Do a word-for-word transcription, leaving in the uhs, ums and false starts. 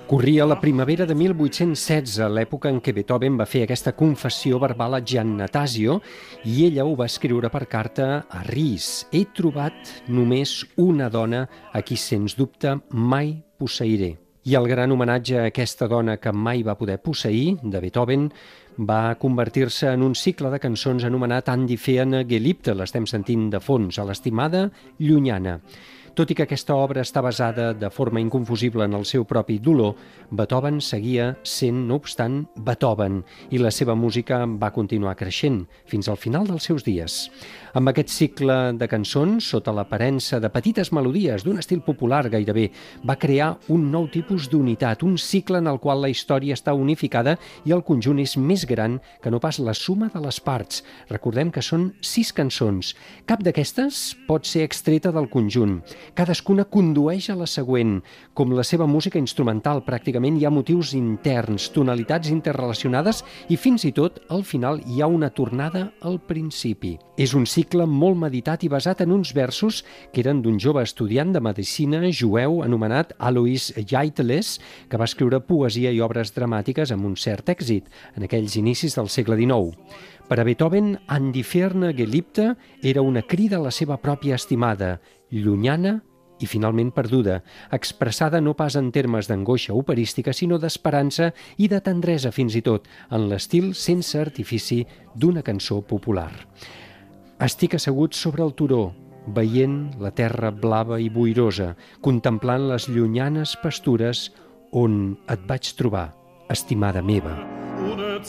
Corria la primavera de mil vuit-cents setze, l'època en què Beethoven va fer aquesta confessió verbal a Gian Natasio, i ella ho va escriure per carta a Ries. He trobat només una dona a qui, sens dubte, mai posseiré. I el gran homenatge a aquesta dona que mai va poder posseir, de Beethoven, va convertir-se en un cicle de cançons anomenat Andi Ferne Geliebte, l'estem sentint de fons, a l'estimada llunyana. Tot i que aquesta obra està basada de forma inconfusible en el seu propi dolor, Beethoven seguia sent, no obstant, Beethoven, i la seva música va continuar creixent fins al final dels seus dies. Amb aquest cicle de cançons, sota l'aparença de petites melodies d'un estil popular gairebé, va crear un nou tipus d'unitat, un cicle en el qual la història està unificada i el conjunt és més gran que no pas la suma de les parts. Recordem que són sis cançons. Cap d'aquestes pot ser extreta del conjunt. Cadascuna condueix a la següent. Com la seva música instrumental, pràcticament hi ha motius interns, tonalitats interrelacionades i fins i tot, al final, hi ha una tornada al principi. És un cicle molt meditat i basat en uns versos que eren d'un jove estudiant de medicina jueu anomenat Alois Jaiteles, que va escriure poesia i obres dramàtiques amb un cert èxit en aquells inicis del segle dinou. Per a Beethoven, Andi Ferne Geliebte era una crida a la seva pròpia estimada, llunyana i finalment perduda, expressada no pas en termes d'angoixa operística, sinó d'esperança i de tendresa fins i tot, en l'estil sense artifici d'una cançó popular. Estic assegut sobre el turó, veient la terra blava i boirosa, contemplant les llunyanes pastures on et vaig trobar, estimada meva.